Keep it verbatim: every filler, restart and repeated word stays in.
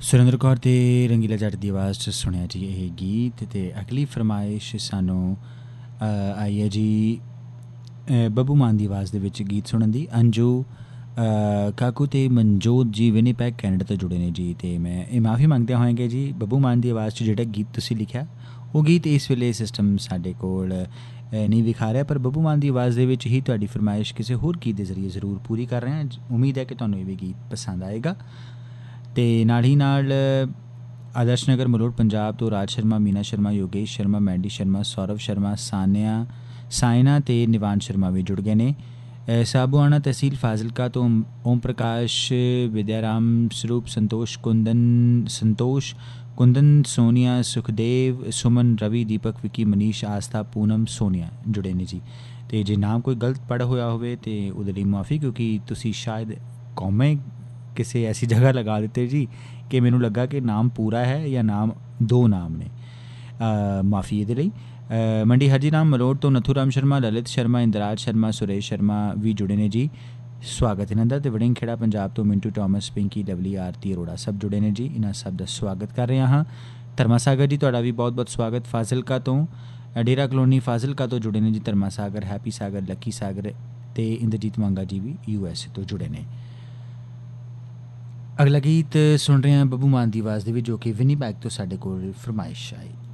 ਸੁਰਿੰਦਰ ਕੌਰ ਅਤੇ ਰੰਗੀਲਾ ਜੱਟ ਦੀ ਆਵਾਜ਼ 'ਚ ਸੁਣਿਆ ਜੀ ਇਹ ਗੀਤ। ਅਤੇ ਅਗਲੀ ਫਰਮਾਇਸ਼ ਸਾਨੂੰ ਆਈ ਹੈ ਜੀ ਬੱਬੂ ਮਾਨ ਦੀ ਆਵਾਜ਼ ਦੇ ਵਿੱਚ ਗੀਤ ਸੁਣਨ ਦੀ। ਅੰਜੂ ਕਾਕੂ ਅਤੇ ਮਨਜੋਤ ਜੀ ਵਿਨੀਪੈਗ ਕੈਨੇਡਾ ਤੋਂ ਜੁੜੇ ਨੇ ਜੀ। ਅਤੇ ਮੈਂ ਇਹ ਮਾਫੀ ਮੰਗਦਿਆਂ ਹੋਵਾਂਗੇ ਜੀ, ਬੱਬੂ ਮਾਨ ਦੀ ਆਵਾਜ਼ 'ਚ ਜਿਹੜਾ ਗੀਤ ਤੁਸੀਂ ਲਿਖਿਆ ਉਹ ਗੀਤ ਇਸ ਵੇਲੇ ਸਿਸਟਮ ਸਾਡੇ ਕੋਲ ਨਹੀਂ ਵਿਖਾ ਰਿਹਾ, ਪਰ ਬੱਬੂ ਮਾਨ ਦੀ ਆਵਾਜ਼ ਦੇ ਵਿੱਚ ਹੀ ਤੁਹਾਡੀ ਫਰਮਾਇਸ਼ ਕਿਸੇ ਹੋਰ ਗੀਤ ਦੇ ਜ਼ਰੀਏ ਜ਼ਰੂਰ ਪੂਰੀ ਕਰ ਰਹੇ ਹਾਂ। ਉਮੀਦ ਹੈ ਕਿ ਤੁਹਾਨੂੰ ਇਹ ਵੀ ਗੀਤ ਪਸੰਦ ਆਏਗਾ। ਅਤੇ ਨਾਲ ਹੀ ਨਾਲ ਆਦਰਸ਼ ਨਗਰ ਮਲੋਟ ਪੰਜਾਬ ਤੋਂ ਰਾਜ ਸ਼ਰਮਾ, ਮੀਨਾ ਸ਼ਰਮਾ, ਯੋਗੇਸ਼ ਸ਼ਰਮਾ, ਮੈਂਡੀ ਸ਼ਰਮਾ, ਸੌਰਵ ਸ਼ਰਮਾ, ਸਾਨਿਆ ਸਾਇਨਾ ਅਤੇ ਨਿਵਾਨ ਸ਼ਰਮਾ ਵੀ ਜੁੜ ਗਏ ਨੇ। ਸਾਬੂਆਣਾ ਤਹਿਸੀਲ ਫਾਜ਼ਿਲਕਾ ਤੋਂ ਓਮ ਪ੍ਰਕਾਸ਼, ਵਿਦਿਆ ਰਾਮ ਸਰੂਪ, ਸੰਤੋਸ਼ ਕੁੰਦਨ ਸੰਤੋਸ਼ ਕੁੰਦਨ ਸੋਨੀਆ, ਸੁਖਦੇਵ, ਸੁਮਨ, ਰਵੀ, ਦੀਪਕ, ਵਿੱਕੀ, ਮਨੀਸ਼, ਆਸਥਾ, ਪੂਨਮ, ਸੋਨੀਆ ਜੁੜੇ ਨੇ ਜੀ। ਅਤੇ ਜੇ ਨਾਮ ਕੋਈ ਗਲਤ ਪੜ੍ਹ ਹੋਇਆ ਹੋਵੇ ਤਾਂ ਉਹਦੇ ਲਈ ਮੁਆਫੀ, ਕਿਉਂਕਿ ਤੁਸੀਂ ਸ਼ਾਇਦ ਕੌਮੇ ਕਿਸੇ ਐਸੀ ਜਗ੍ਹਾ ਲਗਾ ਦਿੱਤੇ ਜੀ ਕਿ ਮੈਨੂੰ ਲੱਗਾ ਕਿ ਨਾਮ ਪੂਰਾ ਹੈ ਜਾਂ ਨਾਮ ਦੋ ਨਾਮ ਨੇ। ਮਾਫੀ ਇਹਦੇ ਲਈ। ਮੰਡੀ ਹਰਜੀ ਰਾਮ ਮਲੋਟ ਤੋਂ ਨਥੂ ਰਾਮ ਸ਼ਰਮਾ, ਲਲਿਤ ਸ਼ਰਮਾ, ਇੰਦਰਾਜ ਸ਼ਰਮਾ, ਸੁਰੇਸ਼ ਸ਼ਰਮਾ ਵੀ ਜੁੜੇ ਨੇ ਜੀ। ਸਵਾਗਤ ਇਹਨਾਂ ਦਾ। ਅਤੇ ਵੜਿੰਗ ਖੇੜਾ ਪੰਜਾਬ ਤੋਂ ਮਿੰਟੂ ਟੋਮਸ, ਪਿੰਕੀ, ਲਵਲੀ, ਆਰਤੀ ਅਰੋੜਾ ਸਭ ਜੁੜੇ ਨੇ ਜੀ। ਇਹਨਾਂ ਸਭ ਦਾ ਸਵਾਗਤ ਕਰ ਰਿਹਾ ਹਾਂ। ਧਰਮਾ ਸਾਗਰ ਜੀ ਤੁਹਾਡਾ ਵੀ ਬਹੁਤ ਬਹੁਤ ਸਵਾਗਤ। ਫਾਜ਼ਿਲਕਾ ਤੋਂ ਡੇਰਾ ਕਲੋਨੀ ਫਾਜ਼ਿਲਕਾ ਤੋਂ ਜੁੜੇ ਨੇ ਜੀ ਧਰਮਾ ਸਾਗਰ, ਹੈਪੀ ਸਾਗਰ, ਲੱਕੀ ਸਾਗਰ ਅਤੇ ਇੰਦਰਜੀਤ ਮੰਗਾ ਜੀ ਵੀ ਯੂ ਐਸ ਏ ਤੋਂ ਜੁੜੇ ਨੇ। ਅਗਲਾ ਗੀਤ ਸੁਣ ਰਹੇ ਹਾਂ ਬੱਬੂ ਮਾਨ ਦੀ ਆਵਾਜ਼ ਦੇ ਵਿੱਚ, ਜੋ ਕਿ ਵਿਨੀਪੈਗ ਤੋਂ ਸਾਡੇ ਕੋਲ ਫਰਮਾਇਸ਼ ਆਈ।